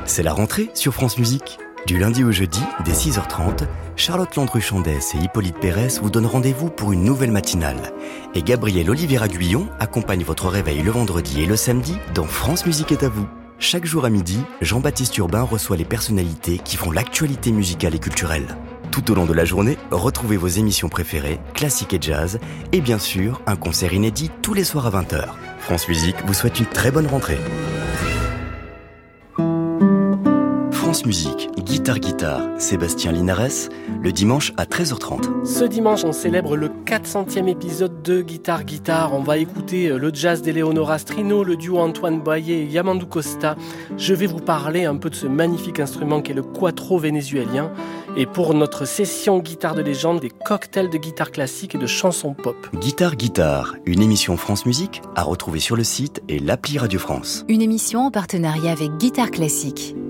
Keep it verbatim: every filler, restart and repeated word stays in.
C'est la rentrée sur France Musique. Du lundi au jeudi, dès six heures trente, Charlotte Landru-Chandès et Hippolyte Pérez vous donnent rendez-vous pour une nouvelle matinale. Et Gabriel Oliveira-Guyon accompagne votre réveil le vendredi et le samedi dans France Musique est à vous. Chaque jour à midi, Jean-Baptiste Urbain reçoit les personnalités qui font l'actualité musicale et culturelle. Tout au long de la journée, retrouvez vos émissions préférées, classiques et jazz, et bien sûr, un concert inédit tous les soirs à vingt heures. France Musique vous souhaite une très bonne rentrée. France Musique, Guitare Guitare, Sébastien Linares, le dimanche à treize heures trente. Ce dimanche, on célèbre le quatre centième épisode de Guitare Guitare. On va écouter le jazz d'Eleonora Strino, le duo Antoine Boyer et Yamandu Costa. Je vais vous parler un peu de ce magnifique instrument qu'est le quattro vénézuélien. Et pour notre session guitare de légende, des cocktails de guitare classique et de chansons pop. Guitare Guitare, une émission France Musique à retrouver sur le site et l'appli Radio France. Une émission en partenariat avec Guitare Classique.